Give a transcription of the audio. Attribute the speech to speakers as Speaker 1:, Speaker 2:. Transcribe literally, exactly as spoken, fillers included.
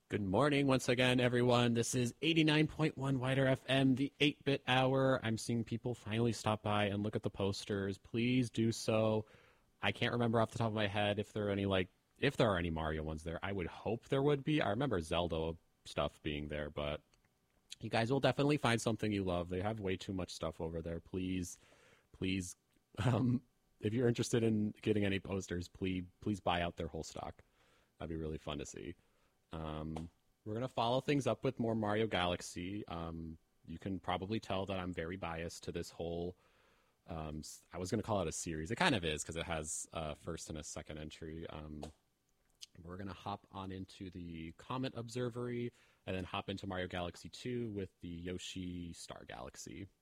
Speaker 1: Good morning once again, everyone. This is eighty-nine point one Wider F M, the eight-bit hour. I'm seeing people finally stop by and look at the posters. Please do so. I can't remember off the top of my head if there are any, like, if there are any Mario ones there. I would hope there would be. I remember Zelda stuff being there, but you guys will definitely find something you love. They have way too much stuff over there. Please, please, um, if you're interested in getting any posters, please, please buy out their whole stock. That'd be really fun to see. Um, we're going to follow things up with more Mario Galaxy. Um, you can probably tell that I'm very biased to this whole, um, I was going to call it a series. It kind of is because it has a first and a second entry. Um, we're going to hop on into the Comet Observatory and then hop into Mario Galaxy two with the Yoshi Star Galaxy.